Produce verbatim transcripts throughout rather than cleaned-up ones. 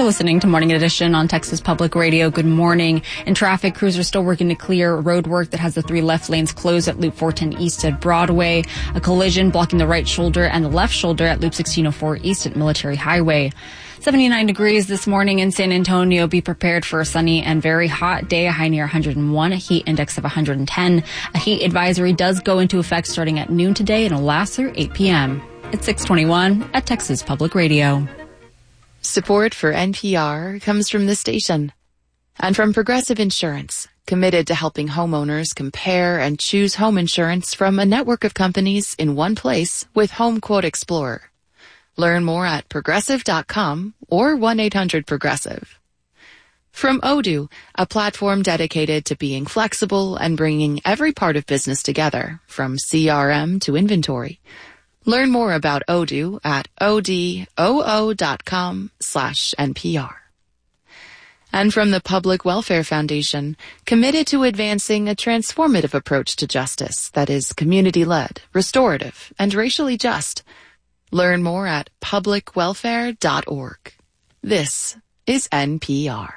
You're listening to Morning Edition on Texas Public Radio. Good morning. In traffic, crews are still working to clear road work that has the three left lanes closed at Loop four ten East at Broadway. A collision blocking the right shoulder and the left shoulder at Loop sixteen oh four East at Military Highway. seventy-nine degrees this morning in San Antonio. Be prepared for a sunny and very hot day. A high near one hundred one, a heat index of one hundred ten. A heat advisory does go into effect starting at noon today and will last through eight p.m. It's six twenty-one at Texas Public Radio. Support for N P R comes from this station and from Progressive Insurance, committed to helping homeowners compare and choose home insurance from a network of companies in one place with Home Quote Explorer. Learn more at progressive dot com or one eight hundred progressive. From Odoo, a platform dedicated to being flexible and bringing every part of business together, from C R M to inventory. Learn more about Odoo at odoo dot com slash N P R. And from the Public Welfare Foundation, committed to advancing a transformative approach to justice that is community-led, restorative, and racially just. Learn more at public welfare dot org. This is N P R.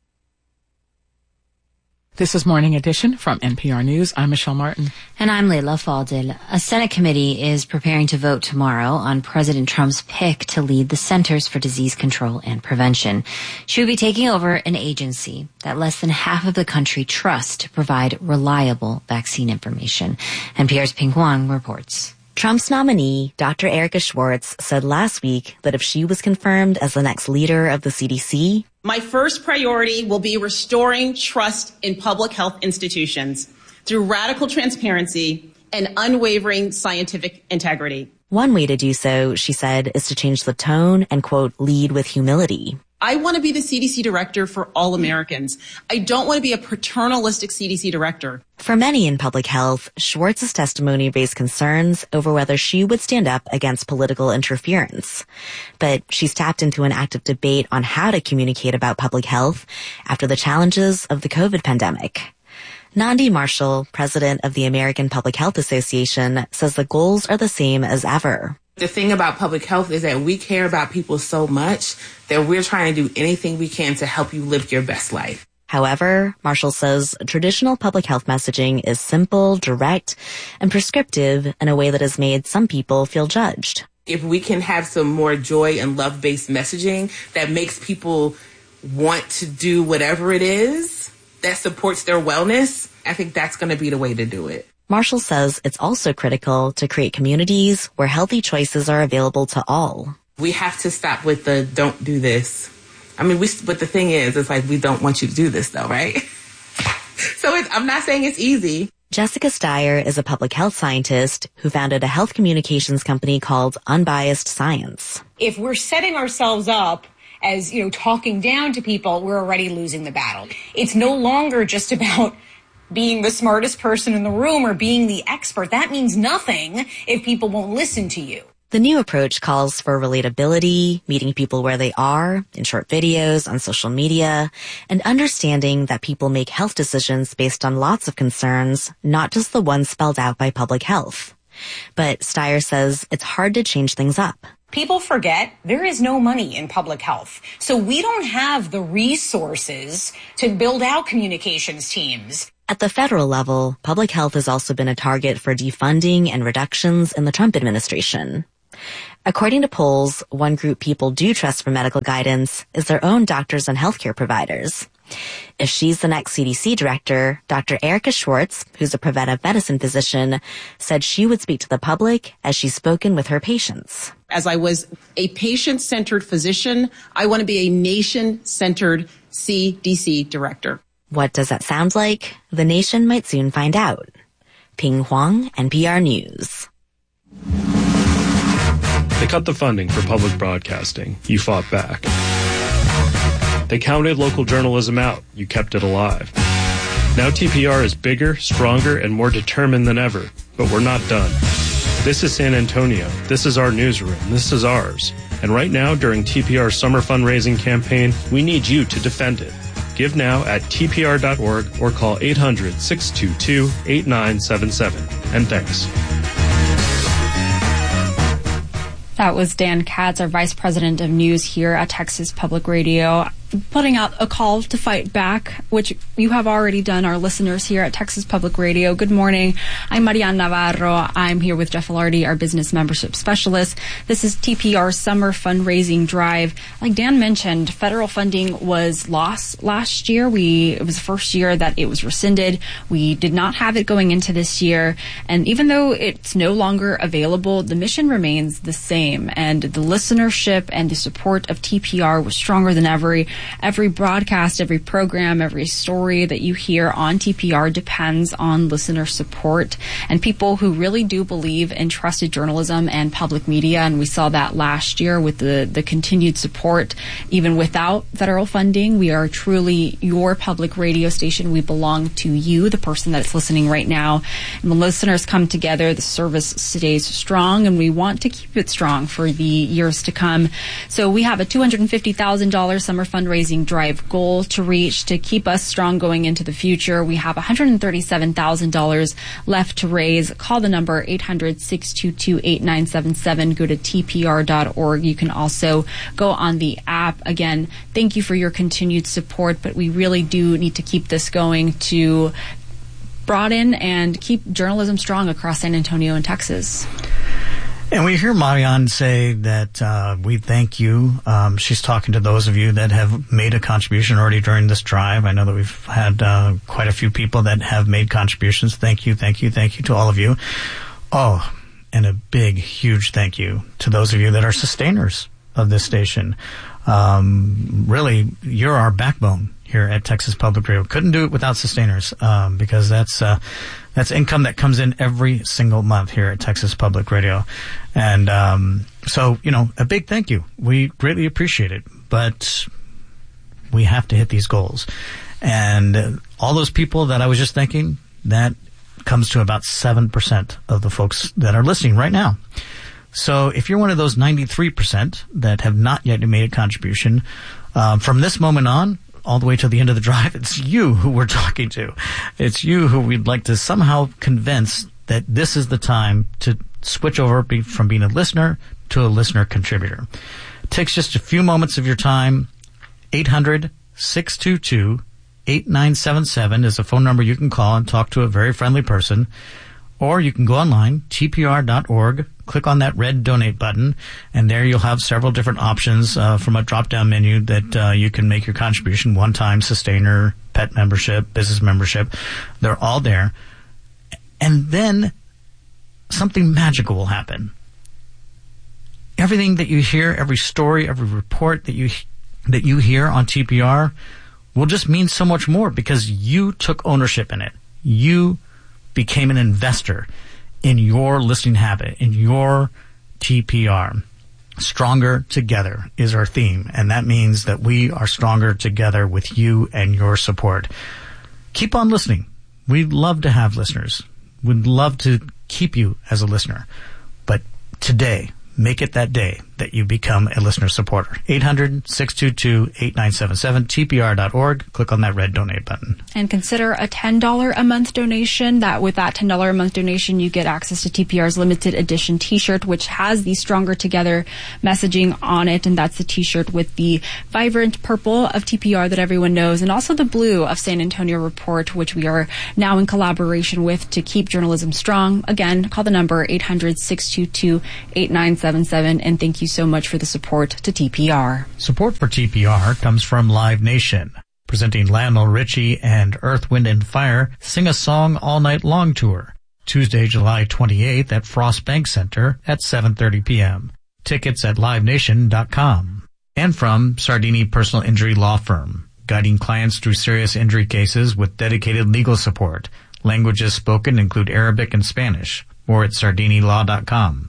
This is Morning Edition from N P R News. I'm Michelle Martin. And I'm Leila Fadil. A Senate committee is preparing to vote tomorrow on President Trump's pick to lead the Centers for Disease Control and Prevention. She will be taking over an agency that less than half of the country trusts to provide reliable vaccine information. N P R's Ping Huang reports. Trump's nominee, Doctor Erica Schwartz, said last week that if she was confirmed as the next leader of the C D C, my first priority will be restoring trust in public health institutions through radical transparency and unwavering scientific integrity. One way to do so, she said, is to change the tone and, quote, lead with humility. I want to be the C D C director for all Americans. I don't want to be a paternalistic C D C director. For many in public health, Schwartz's testimony raised concerns over whether she would stand up against political interference. But she's tapped into an active debate on how to communicate about public health after the challenges of the COVID pandemic. Nandi Marshall, president of the American Public Health Association, says the goals are the same as ever. The thing about public health is that we care about people so much that we're trying to do anything we can to help you live your best life. However, Marshall says traditional public health messaging is simple, direct, and prescriptive in a way that has made some people feel judged. If we can have some more joy and love-based messaging that makes people want to do whatever it is that supports their wellness, I think that's going to be the way to do it. Marshall says it's also critical to create communities where healthy choices are available to all. We have to stop with the don't do this. I mean, we, but the thing is, it's like, we don't want you to do this though, right? So it's, I'm not saying it's easy. Jessica Steyer is a public health scientist who founded a health communications company called Unbiased Science. If we're setting ourselves up as, you know, talking down to people, we're already losing the battle. It's no longer just about being the smartest person in the room or being the expert. That means nothing if people won't listen to you. The new approach calls for relatability, meeting people where they are, in short videos, on social media, and understanding that people make health decisions based on lots of concerns, not just the ones spelled out by public health. But Steyer says it's hard to change things up. People forget there is no money in public health. So we don't have the resources to build out communications teams. At the federal level, public health has also been a target for defunding and reductions in the Trump administration. According to polls, one group people do trust for medical guidance is their own doctors and healthcare providers. If she's the next C D C director, Doctor Erica Schwartz, who's a preventive medicine physician, said she would speak to the public as she's spoken with her patients. As I was a patient-centered physician, I want to be a nation-centered C D C director. What does that sound like? The nation might soon find out. Ping Huang, N P R News. They cut the funding for public broadcasting. You fought back. They counted local journalism out. You kept it alive. Now T P R is bigger, stronger, and more determined than ever. But we're not done. This is San Antonio. This is our newsroom. This is ours. And right now, during T P R's summer fundraising campaign, we need you to defend it. Give now at T P R dot org or call eight hundred, six two two, eight nine seven seven. And thanks. That was Dan Katz, our Vice President of News here at Texas Public Radio, putting out a call to fight back, which you have already done, our listeners here at Texas Public Radio. Good morning. I'm Marian Navarro. I'm here with Jeff Velarde, our Business Membership Specialist. This is T P R's Summer Fundraising Drive. Like Dan mentioned, federal funding was lost last year. We It was the first year that it was rescinded. We did not have it going into this year. And even though it's no longer available, the mission remains the same. And the listenership and the support of T P R was stronger than ever. Every broadcast, every program, every story that you hear on T P R depends on listener support and people who really do believe in trusted journalism and public media. And we saw that last year with the, the continued support. Even without federal funding, we are truly your public radio station. We belong to you, the person that's listening right now. And when listeners come together, the service stays strong, and we want to keep it strong for the years to come. So we have a two hundred fifty thousand dollars summer fundraising drive goal to reach to keep us strong going into the future. We have one hundred thirty-seven thousand dollars left to raise. Call the number eight hundred, six two two, eight nine seven seven. Go to T P R dot org. You can also go on the app. Again, thank you for your continued support, but we really do need to keep this going to broaden and keep journalism strong across San Antonio and Texas. And we hear Marian say that uh, we thank you. Um, she's talking to those of you that have made a contribution already during this drive. I know that we've had uh, quite a few people that have made contributions. Thank you, thank you, thank you to all of you. Oh, and a big, huge thank you to those of you that are sustainers of this station. Um, really, you're our backbone here at Texas Public Radio. Couldn't do it without sustainers, um, because that's uh, that's income that comes in every single month here at Texas Public Radio. And um, so, you know, a big thank you. We greatly appreciate it, but we have to hit these goals. And uh, all those people that I was just thanking, that comes to about seven percent of the folks that are listening right now. So if you're one of those ninety-three percent that have not yet made a contribution, um, from this moment on, all the way to the end of the drive, it's you who we're talking to. It's you who we'd like to somehow convince that this is the time to switch over be, from being a listener to a listener contributor. It takes just a few moments of your time. eight hundred, six two two, eight nine seven seven is a phone number you can call and talk to a very friendly person. Or you can go online, T P R dot org, click on that red donate button, and there you'll have several different options uh, from a drop-down menu that uh, you can make your contribution, one-time, sustainer, pet membership, business membership. They're all there. And then something magical will happen. Everything that you hear, every story, every report that you that you hear on T P R will just mean so much more because you took ownership in it. You became an investor in your listening habit, in your T P R. Stronger together is our theme, and that means that we are stronger together with you and your support. Keep on listening. We'd love to have listeners. We'd love to keep you as a listener. But today, make it that day that you become a listener supporter. eight hundred, six two two, eight nine seven seven, T P R dot org. Click on that red donate button. And consider a ten dollars a month donation. That with that ten dollars a month donation, you get access to T P R's limited edition t-shirt, which has the Stronger Together messaging on it. And that's the t-shirt with the vibrant purple of T P R that everyone knows, and also the blue of San Antonio Report, which we are now in collaboration with to keep journalism strong. Again, call the number eight hundred, six two two, eight nine seven seven. And thank you so much for the support to T P R. Support for T P R comes from Live Nation, presenting Lionel Richie and Earth, Wind and Fire Sing a Song All Night Long Tour, Tuesday, July twenty-eighth at Frost Bank Center at seven thirty p.m. Tickets at live nation dot com. And from Sardini Personal Injury Law Firm, guiding clients through serious injury cases with dedicated legal support. Languages spoken include Arabic and Spanish. More at sardini law dot com.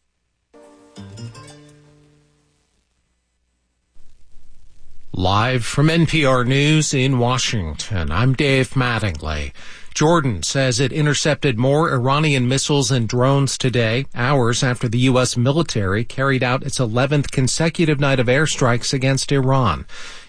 Live from N P R News in Washington, I'm Dave Mattingly. Jordan says it intercepted more Iranian missiles and drones today, hours after the U S military carried out its eleventh consecutive night of airstrikes against Iran.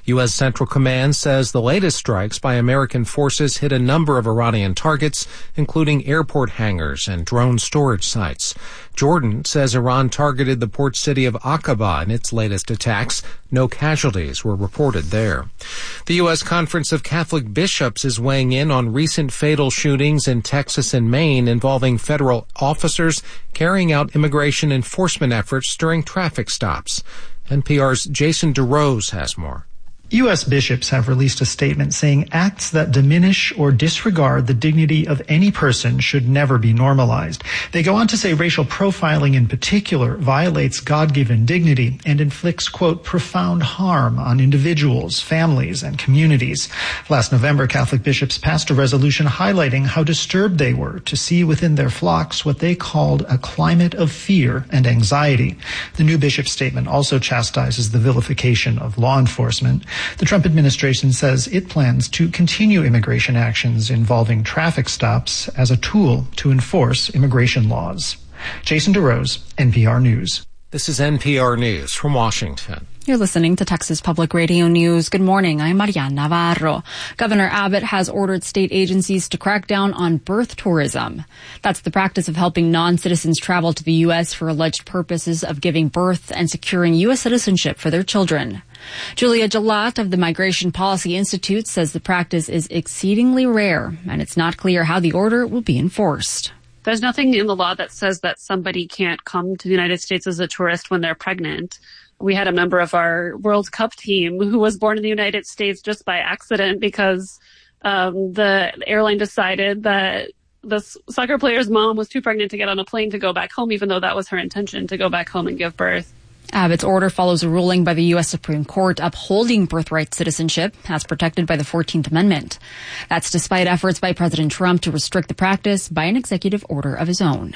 U S. Central Command says the latest strikes by American forces hit a number of Iranian targets, including airport hangars and drone storage sites. Jordan says Iran targeted the port city of Aqaba in its latest attacks. No casualties were reported there. The U S. Conference of Catholic Bishops is weighing in on recent fatal shootings in Texas and Maine involving federal officers carrying out immigration enforcement efforts during traffic stops. N P R's Jason DeRose has more. U S bishops have released a statement saying acts that diminish or disregard the dignity of any person should never be normalized. They go on to say racial profiling in particular violates God-given dignity and inflicts, quote, profound harm on individuals, families, and communities. Last November, Catholic bishops passed a resolution highlighting how disturbed they were to see within their flocks what they called a climate of fear and anxiety. The new bishop statement also chastises the vilification of law enforcement. The Trump administration says it plans to continue immigration actions involving traffic stops as a tool to enforce immigration laws. Jason DeRose, N P R News. This is N P R News from Washington. You're listening to Texas Public Radio News. Good morning. I'm Mariana Navarro. Governor Abbott has ordered state agencies to crack down on birth tourism. That's the practice of helping non-citizens travel to the U S for alleged purposes of giving birth and securing U S citizenship for their children. Julia Gelat of the Migration Policy Institute says the practice is exceedingly rare, and it's not clear how the order will be enforced. There's nothing in the law that says that somebody can't come to the United States as a tourist when they're pregnant. We had a member of our World Cup team who was born in the United States just by accident because um, the airline decided that the soccer player's mom was too pregnant to get on a plane to go back home, even though that was her intention, to go back home and give birth. Abbott's order follows a ruling by the U S. Supreme Court upholding birthright citizenship as protected by the fourteenth Amendment. That's despite efforts by President Trump to restrict the practice by an executive order of his own.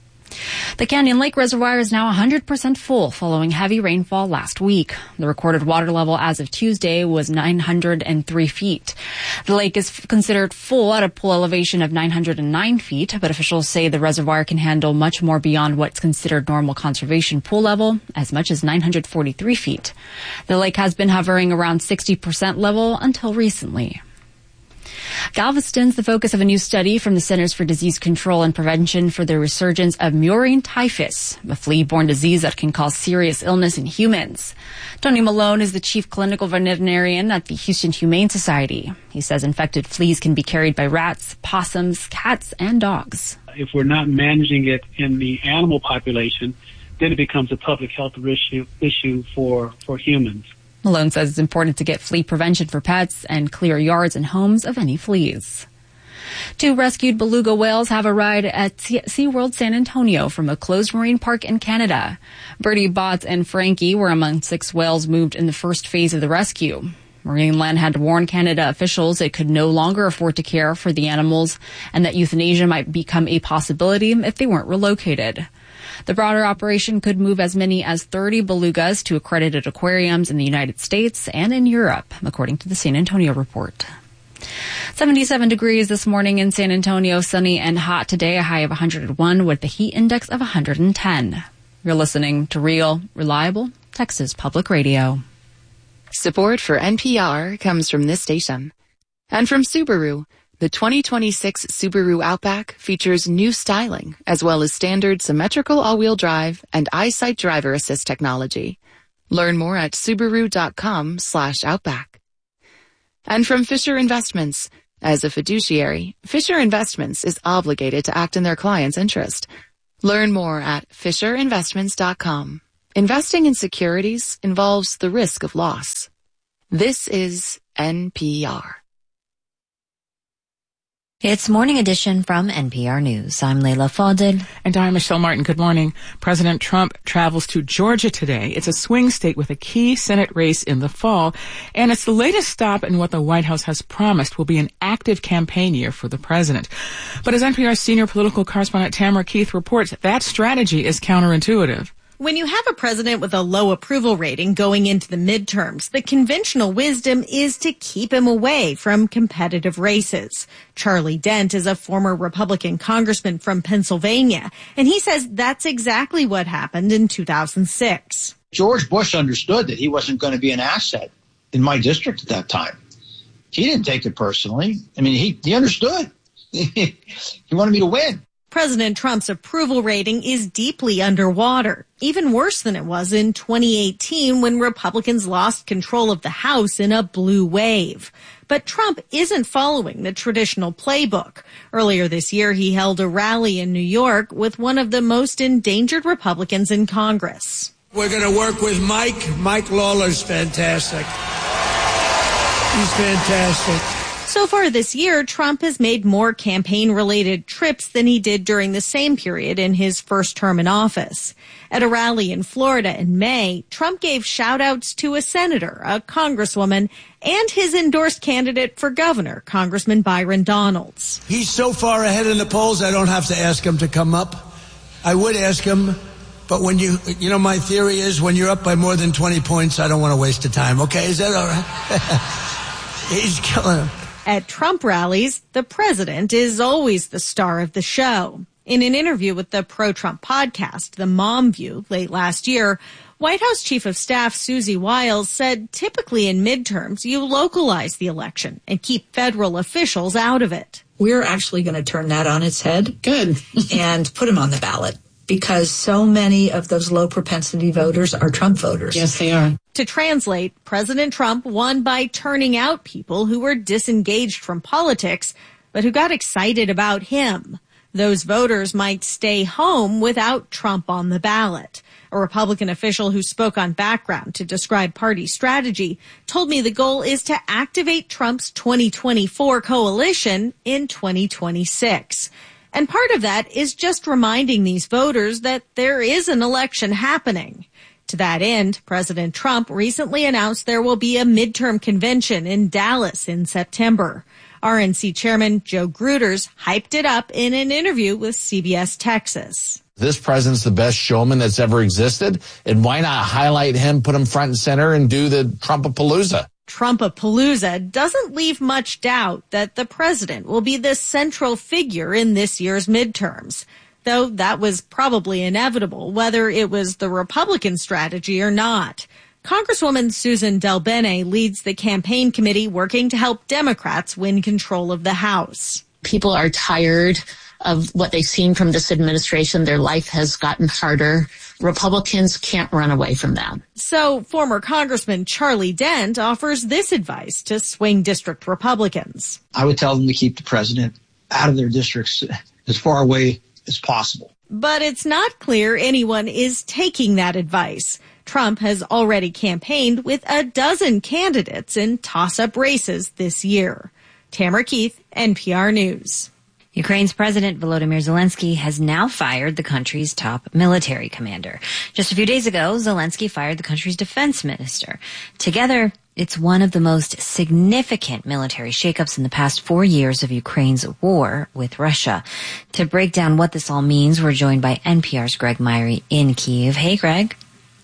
The Canyon Lake Reservoir is now one hundred percent full following heavy rainfall last week. The recorded water level as of Tuesday was nine hundred three feet. The lake is considered full at a pool elevation of nine hundred nine feet, but officials say the reservoir can handle much more beyond what's considered normal conservation pool level, as much as nine hundred forty-three feet. The lake has been hovering around sixty percent level until recently. Galveston's the focus of a new study from the Centers for Disease Control and Prevention for the resurgence of murine typhus, a flea-borne disease that can cause serious illness in humans. Tony Malone is the chief clinical veterinarian at the Houston Humane Society. He says infected fleas can be carried by rats, possums, cats, and dogs. If we're not managing it in the animal population, then it becomes a public health issue, issue for, for humans. Malone says it's important to get flea prevention for pets and clear yards and homes of any fleas. Two rescued beluga whales have arrived at SeaWorld San Antonio from a closed marine park in Canada. Bertie Botts and Frankie were among six whales moved in the first phase of the rescue. Marineland had warned Canada officials it could no longer afford to care for the animals and that euthanasia might become a possibility if they weren't relocated. The broader operation could move as many as thirty belugas to accredited aquariums in the United States and in Europe, according to the San Antonio report. seventy-seven degrees this morning in San Antonio, sunny and hot today, a high of one hundred one with a heat index of one hundred ten. You're listening to Real, Reliable Texas Public Radio. Support for N P R comes from this station. And from Subaru. The twenty twenty-six Subaru Outback features new styling, as well as standard symmetrical all-wheel drive and EyeSight driver assist technology. Learn more at Subaru.com slash Outback. And from Fisher Investments. As a fiduciary, Fisher Investments is obligated to act in their client's interest. Learn more at Fisher Investments dot com. Investing in securities involves the risk of loss. This is N P R. It's Morning Edition from N P R News. I'm Leila Fadel. And I'm Michelle Martin. Good morning. President Trump travels to Georgia today. It's a swing state with a key Senate race in the fall, and it's the latest stop in what the White House has promised will be an active campaign year for the president. But as N P R senior political correspondent Tamara Keith reports, that strategy is counterintuitive. When you have a president with a low approval rating going into the midterms, the conventional wisdom is to keep him away from competitive races. Charlie Dent is a former Republican congressman from Pennsylvania, and he says that's exactly what happened in two thousand six. George Bush understood that he wasn't going to be an asset in my district at that time. He didn't take it personally. I mean, he, he understood. He wanted me to win. President Trump's approval rating is deeply underwater, even worse than it was in twenty eighteen when Republicans lost control of the House in a blue wave. But Trump isn't following the traditional playbook. Earlier this year, he held a rally in New York with one of the most endangered Republicans in Congress. We're going to work with Mike. Mike Lawler's fantastic. He's fantastic. So far this year, Trump has made more campaign-related trips than he did during the same period in his first term in office. At a rally in Florida in May, Trump gave shout-outs to a senator, a congresswoman, and his endorsed candidate for governor, Congressman Byron Donalds. He's so far ahead in the polls, I don't have to ask him to come up. I would ask him, but when you, you know, my theory is when you're up by more than twenty points, I don't want to waste the time. Okay, is that all right? He's killing him. At Trump rallies, the president is always the star of the show. In an interview with the pro-Trump podcast, The Mom View, late last year, White House Chief of Staff Susie Wiles said typically in midterms, you localize the election and keep federal officials out of it. We're actually going to turn that on its head. Good. And put him on the ballot, because so many of those low propensity voters are Trump voters. Yes, they are. To translate, President Trump won by turning out people who were disengaged from politics, but who got excited about him. Those voters might stay home without Trump on the ballot. A Republican official who spoke on Background to describe party strategy told me the goal is to activate Trump's twenty twenty-four coalition in twenty twenty-six. And part of that is just reminding these voters that there is an election happening. To that end, President Trump recently announced there will be a midterm convention in Dallas in September. R N C Chairman Joe Gruters hyped it up in an interview with C B S Texas. This president's the best showman that's ever existed, and why not highlight him, put him front and center, and do the Trumpapalooza? Trumpapalooza doesn't leave much doubt that the president will be the central figure in this year's midterms, though that was probably inevitable, whether it was the Republican strategy or not. Congresswoman Susan DelBene leads the campaign committee working to help Democrats win control of the House. People are tired of what they've seen from this administration. Their life has gotten harder. Republicans can't run away from that. So former Congressman Charlie Dent offers this advice to swing district Republicans. I would tell them to keep the president out of their districts as far away as possible. But it's not clear anyone is taking that advice. Trump has already campaigned with a dozen candidates in toss-up races this year. Tamara Keith, N P R News. Ukraine's President Volodymyr Zelensky has now fired the country's top military commander. Just a few days ago, Zelensky fired the country's defense minister. Together, it's one of the most significant military shakeups in the past four years of Ukraine's war with Russia. To break down what this all means, we're joined by N P R's Greg Myrie in Kyiv. Hey, Greg.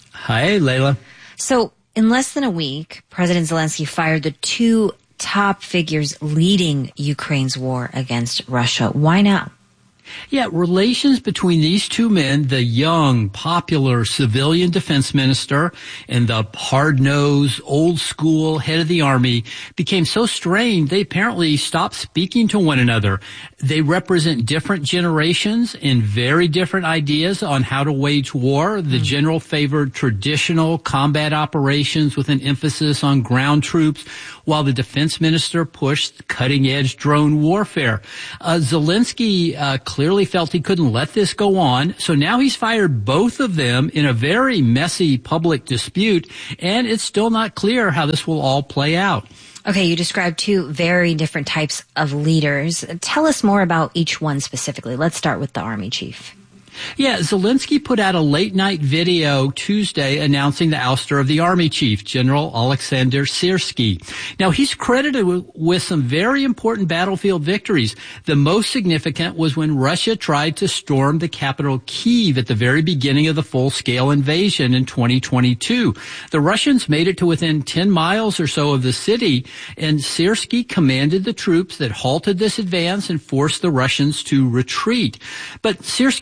Hi, Layla. So, in less than a week, President Zelensky fired the two top figures leading Ukraine's war against Russia. Why now? Yeah, relations between these two men, the young, popular civilian defense minister and the hard-nosed, old-school head of the army, became so strained they apparently stopped speaking to one another. They represent different generations and very different ideas on how to wage war. The general favored traditional combat operations with an emphasis on ground troops, while the defense minister pushed cutting-edge drone warfare. Uh, Zelensky uh, clearly felt he couldn't let this go on, so now he's fired both of them in a very messy public dispute, and it's still not clear how this will all play out. Okay, you described two very different types of leaders. Tell us more about each one specifically. Let's start with the army chief. Yeah, Zelensky put out a late-night video Tuesday announcing the ouster of the army chief, General Alexander Syrskyi. Now, he's credited with some very important battlefield victories. The most significant was when Russia tried to storm the capital Kyiv at the very beginning of the full-scale invasion in twenty twenty-two. The Russians made it to within ten miles or so of the city, and Syrskyi commanded the troops that halted this advance and forced the Russians to retreat. But Syrskyi's critics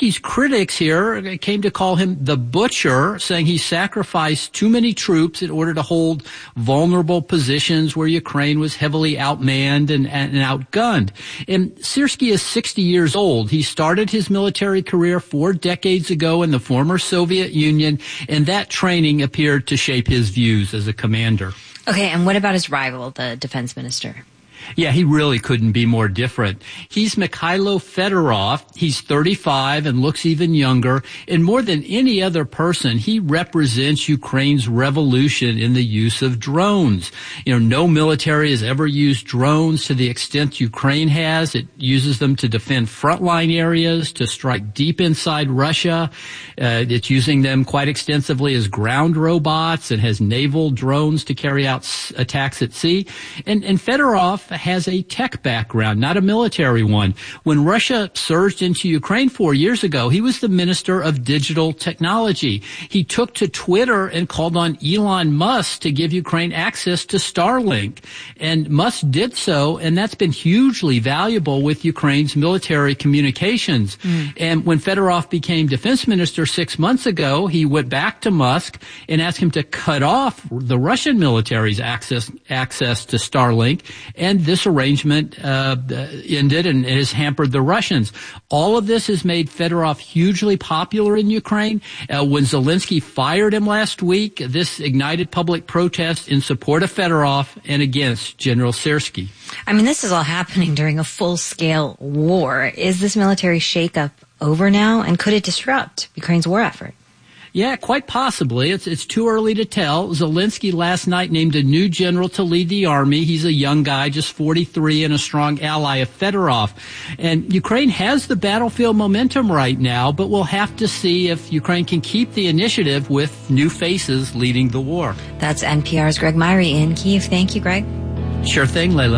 critics here came to call him the butcher, saying he sacrificed too many troops in order to hold vulnerable positions where Ukraine was heavily outmanned and, and outgunned. And Syrski is sixty years old. He started his military career four decades ago in the former Soviet Union, and that training appeared to shape his views as a commander. Okay, and what about his rival, the defense minister? Yeah, he really couldn't be more different. He's Mikhailo Fedorov. He's thirty-five and looks even younger. And more than any other person, he represents Ukraine's revolution in the use of drones. You know, no military has ever used drones to the extent Ukraine has. It uses them to defend frontline areas, to strike deep inside Russia. Uh, it's using them quite extensively as ground robots and has naval drones to carry out s- attacks at sea. And, and Fedorov has a tech background, not a military one. When Russia surged into Ukraine four years ago, he was the Minister of Digital Technology. He took to Twitter and called on Elon Musk to give Ukraine access to Starlink. And Musk did so, and that's been hugely valuable with Ukraine's military communications. Mm. And when Fedorov became defense minister six months ago, he went back to Musk and asked him to cut off the Russian military's access, access to Starlink. And this arrangement uh, ended and has hampered the Russians. All of this has made Fedorov hugely popular in Ukraine. Uh, when Zelensky fired him last week, this ignited public protest in support of Fedorov and against General Syrski. I mean, this is all happening during a full-scale war. Is this military shakeup over now, and could it disrupt Ukraine's war effort? Yeah, quite possibly. It's it's too early to tell. Zelensky last night named a new general to lead the army. He's a young guy, just forty-three, and a strong ally of Fedorov. And Ukraine has the battlefield momentum right now, but we'll have to see if Ukraine can keep the initiative with new faces leading the war. That's N P R's Greg Myrie in Kyiv. Thank you, Greg. Sure thing, Layla.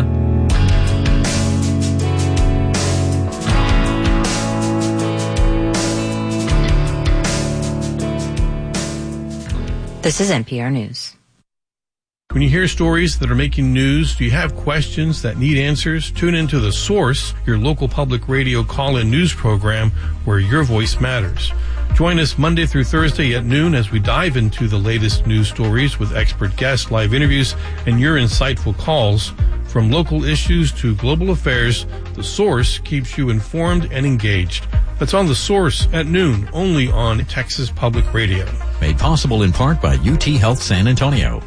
This is N P R News. When you hear stories that are making news, do you have questions that need answers? Tune into The Source, your local public radio call-in news program where your voice matters. Join us Monday through Thursday at noon as we dive into the latest news stories with expert guests, live interviews, and your insightful calls. From local issues to global affairs, The Source keeps you informed and engaged. That's on The Source at noon, only on Texas Public Radio. Made possible in part by U T Health San Antonio.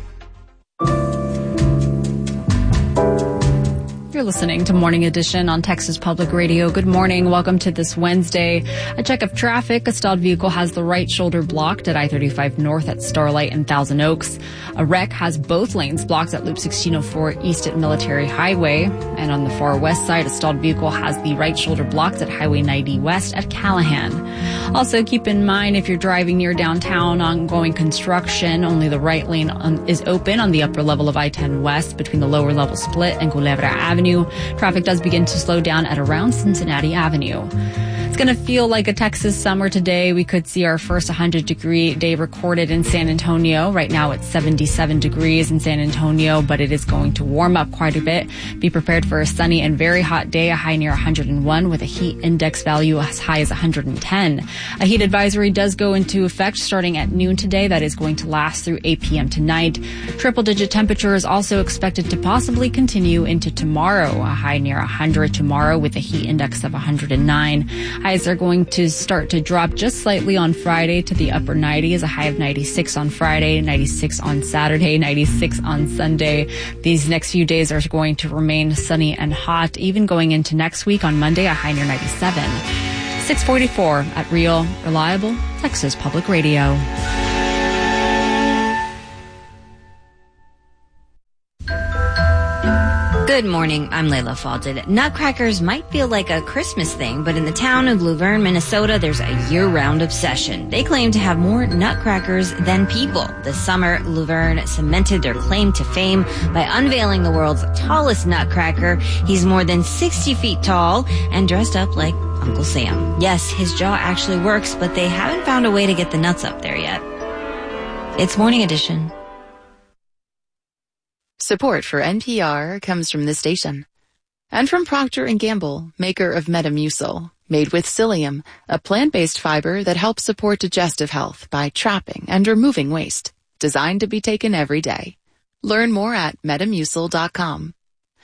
You're listening to Morning Edition on Texas Public Radio. Good morning. Welcome to this Wednesday. A check of traffic. A stalled vehicle has the right shoulder blocked at I thirty-five North at Starlight and Thousand Oaks. A wreck has both lanes blocked at Loop sixteen oh four East at Military Highway. And on the far west side, a stalled vehicle has the right shoulder blocked at Highway ninety West at Callahan. Also, keep in mind if you're driving near downtown, ongoing construction, only the right lane on, is open on the upper level of I ten West between the lower level split and Culebra Avenue. Traffic does begin to slow down at around Cincinnati Avenue. It's going to feel like a Texas summer today. We could see our first one hundred degree day recorded in San Antonio. Right now it's seventy-seven degrees in San Antonio, but it is going to warm up quite a bit. Be prepared for a sunny and very hot day, a high near one hundred one with a heat index value as high as one hundred ten. A heat advisory does go into effect starting at noon today. That is going to last through eight p.m. tonight. Triple digit temperature is also expected to possibly continue into tomorrow. A high near one hundred tomorrow with a heat index of one hundred nine. Highs are going to start to drop just slightly on Friday to the upper nineties, a high of ninety-six on Friday, ninety-six on Saturday, ninety-six on Sunday. These next few days are going to remain sunny and hot, even going into next week on Monday, a high near ninety-seven. six forty-four at Real, Reliable, Texas Public Radio. Good morning, I'm Layla Falded. Nutcrackers might feel like a Christmas thing, but in the town of Luverne, Minnesota, there's a year-round obsession. They claim to have more nutcrackers than people. This summer, Luverne cemented their claim to fame by unveiling the world's tallest nutcracker. He's more than sixty feet tall and dressed up like Uncle Sam. Yes, his jaw actually works, but they haven't found a way to get the nuts up there yet. It's Morning Edition. Support for N P R comes from this station and from Procter and Gamble, maker of Metamucil. Made with psyllium, a plant-based fiber that helps support digestive health by trapping and removing waste. Designed to be taken every day. Learn more at metamucil dot com.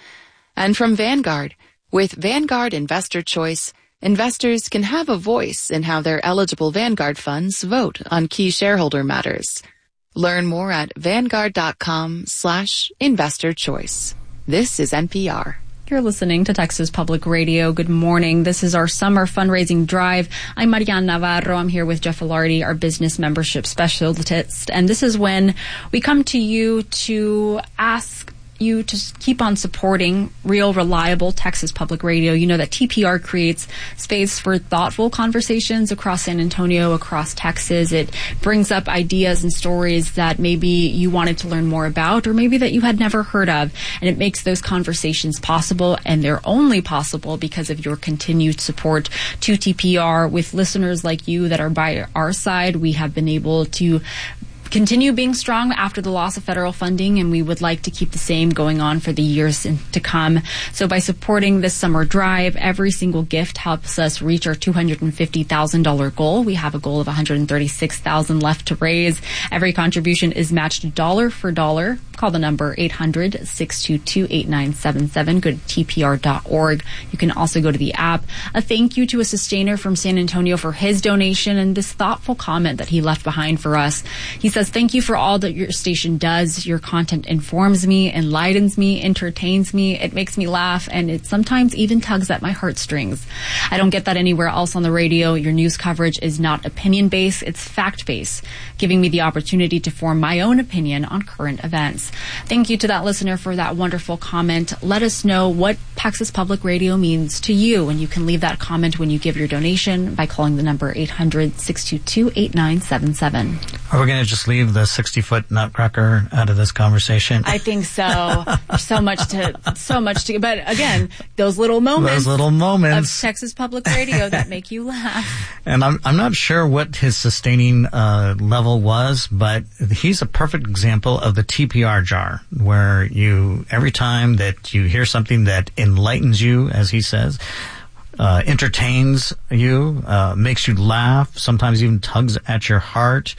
And from Vanguard, with Vanguard Investor Choice, investors can have a voice in how their eligible Vanguard funds vote on key shareholder matters. Learn more at vanguard dot com slash investor choice. This is N P R. You're listening to Texas Public Radio. Good morning. This is our summer fundraising drive. I'm Marian Navarro. I'm here with Jeff Ilardi, our business membership specialist. And this is when we come to you to ask you to keep on supporting real, reliable Texas Public Radio. You know that T P R creates space for thoughtful conversations across San Antonio, across Texas. It brings up ideas and stories that maybe you wanted to learn more about, or maybe that you had never heard of. And it makes those conversations possible, and they're only possible because of your continued support to T P R. With listeners like you that are by our side, we have been able to continue being strong after the loss of federal funding, and we would like to keep the same going on for the years to come. So by supporting this summer drive, every single gift helps us reach our two hundred fifty thousand dollars goal. We have a goal of one hundred thirty-six thousand dollars left to raise. Every contribution is matched dollar for dollar. Call the number eight hundred, six two two, eight nine seven seven. Go to T P R dot org. You can also go to the app. A thank you to a sustainer from San Antonio for his donation and this thoughtful comment that he left behind for us. He says, thank you for all that your station does. Your content informs me, enlightens me, entertains me. It makes me laugh, and it sometimes even tugs at my heartstrings. I don't get that anywhere else on the radio. Your news coverage is not opinion-based, it's fact-based, giving me the opportunity to form my own opinion on current events. Thank you to that listener for that wonderful comment. Let us know what Texas Public Radio means to you, and you can leave that comment when you give your donation by calling the number eight hundred, six two two, eight nine seven seven. Are we going to just leave the sixty-foot nutcracker out of this conversation? I think so. There's so much to, so much to, but again, those little moments. Those little moments. Of Texas Public Radio that make you laugh. And I'm, I'm not sure what his sustaining uh, level was, but he's a perfect example of the T P R jar, where you, every time that you hear something that enlightens you, as he says, uh, entertains you, uh, makes you laugh, sometimes even tugs at your heart,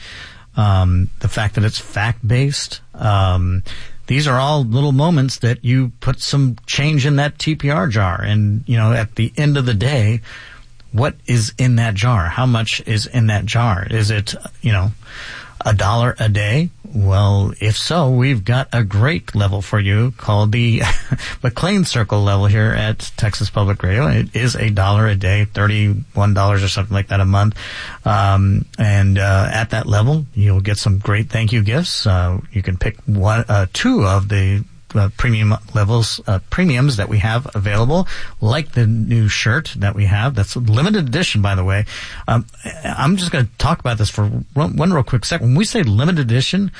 um, the fact that it's fact-based, um, these are all little moments that you put some change in that T P R jar. And, you know, at the end of the day, what is in that jar? How much is in that jar? Is it, you know, a dollar a day? Well, if so, we've got a great level for you called the McLean Circle level here at Texas Public Radio. It is a dollar a day, thirty-one dollars or something like that a month. Um, and uh, at that level, you'll get some great thank you gifts. Uh, you can pick one, uh, two of the Uh, premium levels, uh, premiums that we have available, like the new shirt that we have. That's a limited edition, by the way. Um, I'm just going to talk about this for one, one real quick second. When we say limited edition,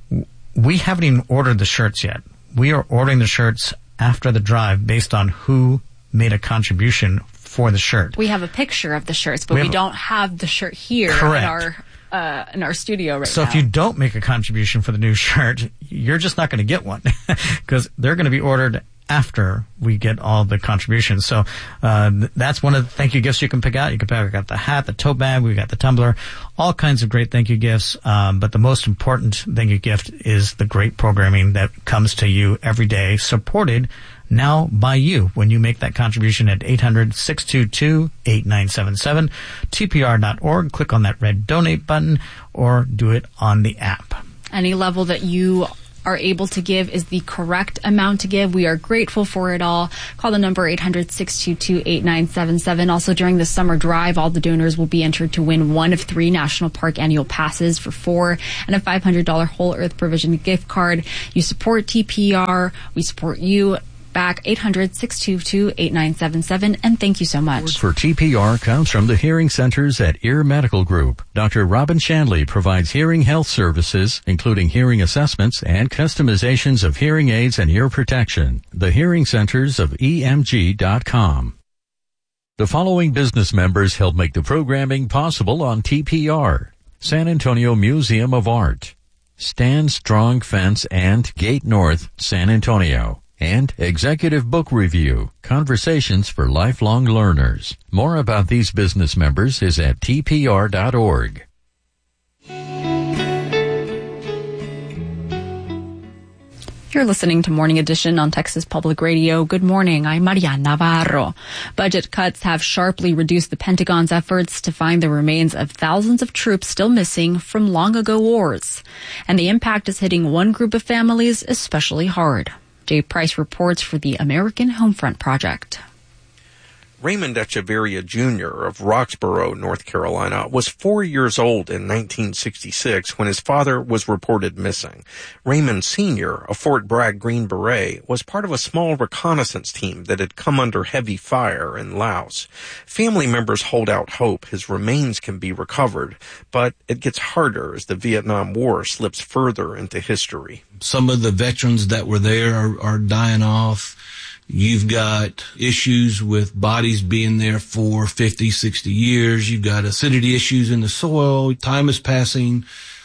we haven't even ordered the shirts yet. We are ordering the shirts after the drive based on who made a contribution for the shirt. We have a picture of the shirts, but we, we don't have the shirt here Correct. in our Uh, in our studio right so now. So if you don't make a contribution for the new shirt, you're just not going to get one because they're going to be ordered after we get all the contributions. So uh, that's one of the thank you gifts you can pick out. You can pick out the hat, the tote bag, we got the tumbler, all kinds of great thank you gifts. Um, but the most important thank you gift is the great programming that comes to you every day, supported now by you when you make that contribution at eight hundred, six two two, eight nine seven seven, T P R dot org. Click on that red donate button or do it on the app. Any level that you are able to give is the correct amount to give. We are grateful for it all. Call the number eight hundred, six two two, eight nine seven seven. Also, during the summer drive, all the donors will be entered to win one of three National Park annual passes for four and a five hundred dollars Whole Earth Provision gift card. You support T P R. We support you. Back eight hundred, six two two, eight nine seven seven, and thank you so much. For T P R comes from the hearing centers at Ear Medical Group. Doctor Robin Shanley provides hearing health services, including hearing assessments and customizations of hearing aids and ear protection. The hearing centers of E M G dot com. The following business members help make the programming possible on T P R. San Antonio Museum of Art, Stand Strong Fence and Gate North, San Antonio. and Executive Book Review, Conversations for Lifelong Learners. More about these business members is at T P R dot org. You're listening to Morning Edition on Texas Public Radio. Good morning. I'm Maria Navarro. Budget cuts have sharply reduced the Pentagon's efforts to find the remains of thousands of troops still missing from long ago wars. And the impact is hitting one group of families especially hard. Jay Price reports for the American Homefront Project. Raymond Echeverria Junior of Roxborough, North Carolina, was four years old in nineteen sixty-six when his father was reported missing. Raymond Senior, a Fort Bragg Green Beret, was part of a small reconnaissance team that had come under heavy fire in Laos. Family members hold out hope his remains can be recovered, but it gets harder as the Vietnam War slips further into history. Some of the veterans that were there are, are dying off. You've got issues with bodies being there for fifty, sixty years. You've got acidity issues in the soil. Time is passing,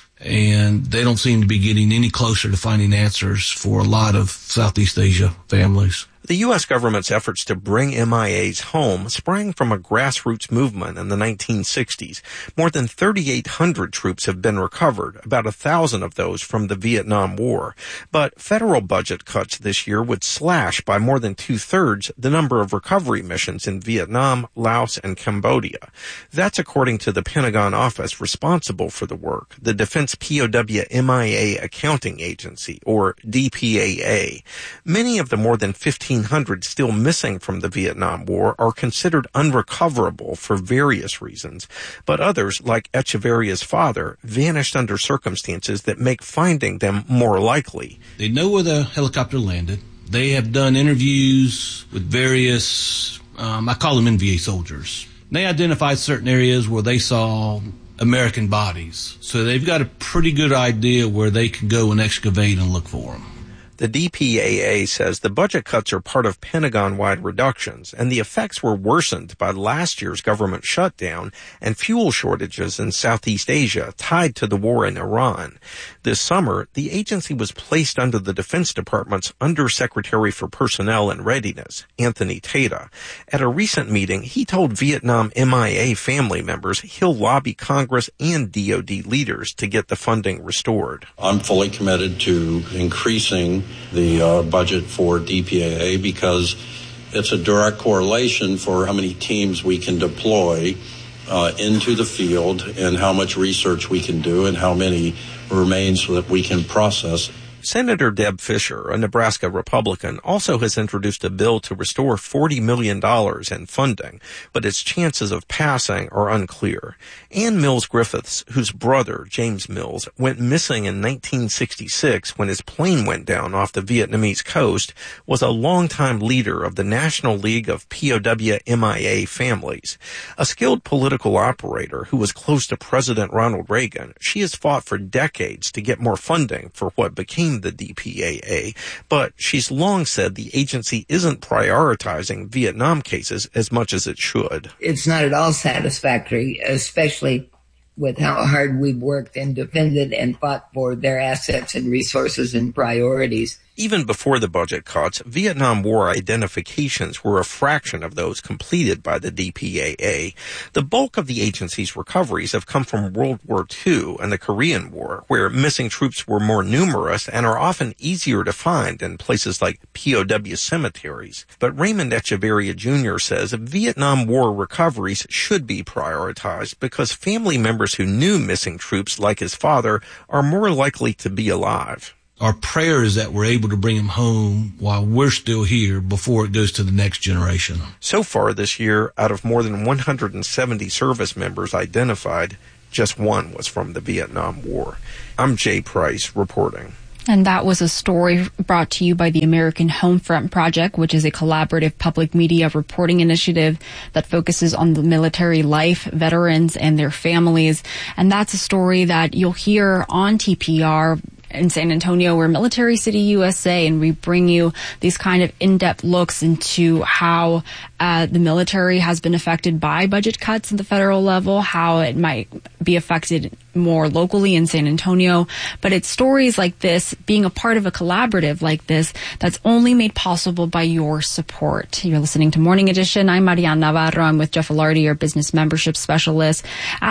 and they don't seem to be getting any closer to finding answers for a lot of Southeast Asia families. The U S government's efforts to bring M I As home sprang from a grassroots movement in the nineteen sixties. More than thirty-eight hundred troops have been recovered, about one thousand of those from the Vietnam War. But federal budget cuts this year would slash by more than two-thirds the number of recovery missions in Vietnam, Laos, and Cambodia. That's according to the Pentagon office responsible for the work, the Defense P O W M I A Accounting Agency, or D P A A. Many of the more than fifteen hundred still missing from the Vietnam War are considered unrecoverable for various reasons, but others, like Echeverria's father, vanished under circumstances that make finding them more likely. They know where the helicopter landed. They have done interviews with various, um, I call them N V A soldiers. They identified certain areas where they saw American bodies, so they've got a pretty good idea where they can go and excavate and look for them. The D P A A says the budget cuts are part of Pentagon-wide reductions, and the effects were worsened by last year's government shutdown and fuel shortages in Southeast Asia tied to the war in Iran. This summer, the agency was placed under the Defense Department's Undersecretary for Personnel and Readiness, Anthony Tata. At a recent meeting, he told Vietnam M I A family members he'll lobby Congress and D O D leaders to get the funding restored. I'm fully committed to increasing the uh, budget for D P A A because it's a direct correlation for how many teams we can deploy uh, into the field and how much research we can do and how many remains that we can process. Senator Deb Fischer, a Nebraska Republican, also has introduced a bill to restore forty million dollars in funding, but its chances of passing are unclear. Ann Mills Griffiths, whose brother, James Mills, went missing in nineteen sixty-six when his plane went down off the Vietnamese coast, was a longtime leader of the National League of P O W M I A Families. A skilled political operator who was close to President Ronald Reagan, she has fought for decades to get more funding for what became the D P A A, but she's long said the agency isn't prioritizing Vietnam cases as much as it should. It's not at all satisfactory, especially with how hard we've worked and defended and fought for their assets and resources and priorities. Even before the budget cuts, Vietnam War identifications were a fraction of those completed by the D P A A. The bulk of the agency's recoveries have come from World War Two and the Korean War, where missing troops were more numerous and are often easier to find in places like P O W cemeteries. But Raymond Echeverria Junior says Vietnam War recoveries should be prioritized because family members who knew missing troops, like his father, are more likely to be alive. Our prayer is that we're able to bring them home while we're still here before it goes to the next generation. So far this year, out of more than one hundred seventy service members identified, just one was from the Vietnam War. I'm Jay Price reporting. And that was a story brought to you by the American Homefront Project, which is a collaborative public media reporting initiative that focuses on the military life, veterans, and their families. And that's a story that you'll hear on T P R in San Antonio. We're Military City U S A, and we bring you these kind of in-depth looks into how uh, the military has been affected by budget cuts at the federal level, how it might be affected more locally in San Antonio. But it's stories like this, being a part of a collaborative like this, that's only made possible by your support. You're listening to Morning Edition. I'm Marianne Navarro. I'm with Jeff Alardi, our business membership specialist.